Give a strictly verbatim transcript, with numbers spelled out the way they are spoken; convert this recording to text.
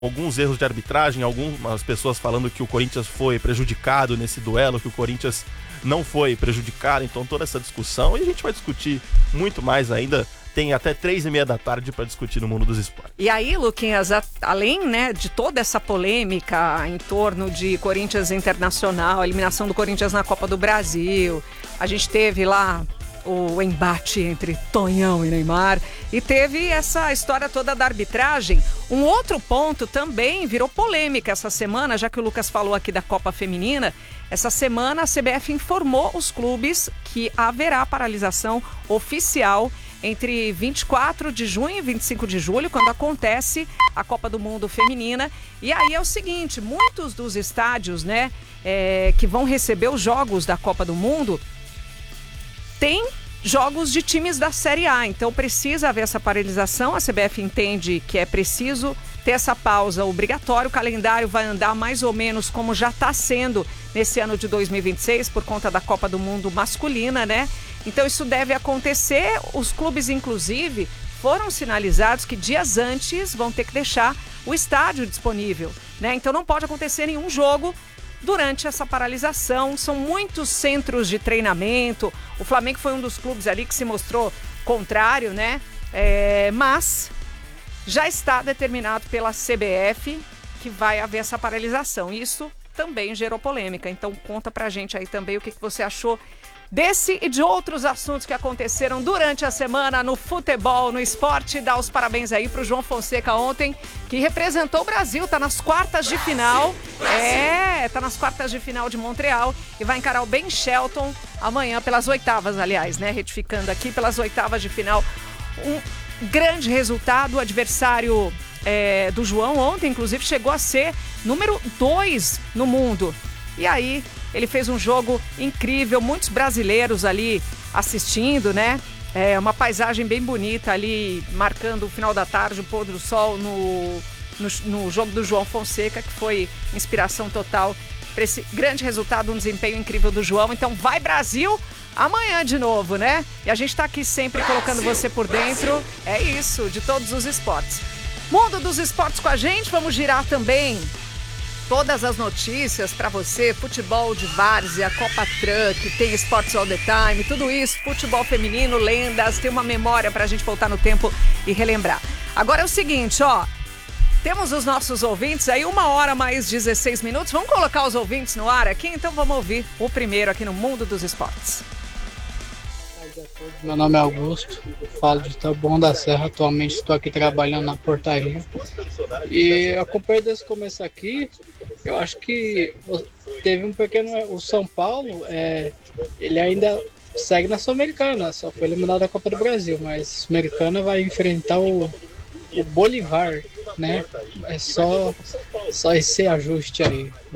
alguns erros de arbitragem, algumas pessoas falando que o Corinthians foi prejudicado nesse duelo, que o Corinthians não foi prejudicado, então toda essa discussão, e a gente vai discutir muito mais ainda. Tem até três e meia da tarde para discutir no mundo dos esportes. E aí, Luquinhas, a, além, né, de toda essa polêmica em torno de Corinthians Internacional, a eliminação do Corinthians na Copa do Brasil, a gente teve lá o embate entre Tonhão e Neymar, e teve essa história toda da arbitragem. Um outro ponto também virou polêmica essa semana, já que o Lucas falou aqui da Copa Feminina. Essa semana a C B F informou os clubes que haverá paralisação oficial entre vinte e quatro de junho e vinte e cinco de julho, quando acontece a Copa do Mundo Feminina. E aí é o seguinte, muitos dos estádios, né, é, que vão receber os jogos da Copa do Mundo têm jogos de times da Série A, então precisa haver essa paralisação. A C B F entende que é preciso ter essa pausa obrigatória. O calendário vai andar mais ou menos como já está sendo nesse ano de dois mil e vinte e seis, por conta da Copa do Mundo masculina, né? Então isso deve acontecer. Os clubes, inclusive, foram sinalizados que dias antes vão ter que deixar o estádio disponível, né? Então não pode acontecer nenhum jogo durante essa paralisação. São muitos centros de treinamento. O Flamengo foi um dos clubes ali que se mostrou contrário, né? É, mas já está determinado pela C B F que vai haver essa paralisação. Isso também gerou polêmica. Então conta pra gente aí também o que, que você achou desse e de outros assuntos que aconteceram durante a semana no futebol, no esporte. Dá os parabéns aí pro João Fonseca ontem, que representou o Brasil, tá nas quartas de final. É, tá nas quartas de final de Montreal e vai encarar o Ben Shelton amanhã pelas oitavas, aliás, né? Retificando aqui, pelas oitavas de final. Um grande resultado, o adversário é, do João ontem, inclusive, chegou a ser número dois no mundo. E aí, ele fez um jogo incrível, muitos brasileiros ali assistindo, né? É uma paisagem bem bonita ali, marcando o final da tarde, o pôr do sol no, no, no jogo do João Fonseca, que foi inspiração total para esse grande resultado, um desempenho incrível do João. Então vai Brasil amanhã de novo, né? E a gente tá aqui sempre colocando você por dentro, é isso, de todos os esportes. Mundo dos esportes com a gente, vamos girar também todas as notícias para você, futebol de várzea, Copa Truck, tem Sports All the Time, tudo isso, futebol feminino, lendas, tem uma memória para a gente voltar no tempo e relembrar. Agora é o seguinte, ó, temos os nossos ouvintes aí, uma hora mais dezesseis minutos, vamos colocar os ouvintes no ar aqui, então vamos ouvir o primeiro aqui no Mundo dos Esportes. Meu nome é Augusto, falo de Taboão da Serra, atualmente estou aqui trabalhando na portaria e acompanhei desse começo aqui. Eu acho que teve um pequeno, o São Paulo, é, ele ainda segue na Sul-Americana, só foi eliminado da Copa do Brasil, mas a Sul-Americana vai enfrentar o, o Bolívar, né? É só, só esse ajuste aí.